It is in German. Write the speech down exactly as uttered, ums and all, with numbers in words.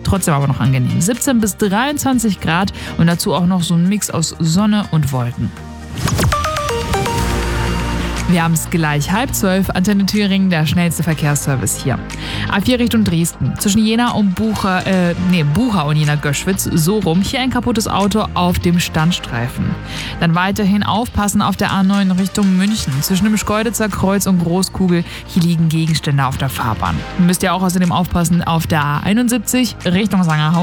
trotzdem aber noch angenehm. siebzehn bis dreiundzwanzig Grad und dazu auch noch so ein Mix aus Sonne und Wolken. Wir haben es gleich halb zwölf, Antenne Thüringen, der schnellste Verkehrsservice hier. A vier Richtung Dresden, zwischen Jena und Bucher, äh, nee, Bucher und Jena-Göschwitz, so rum. Hier ein kaputtes Auto auf dem Standstreifen. Dann weiterhin aufpassen auf der A neun Richtung München, zwischen dem Schkeuditzer Kreuz und Großkugel. Hier liegen Gegenstände auf der Fahrbahn. Müsst ihr auch außerdem aufpassen auf der A einundsiebzig Richtung Sangerhausen.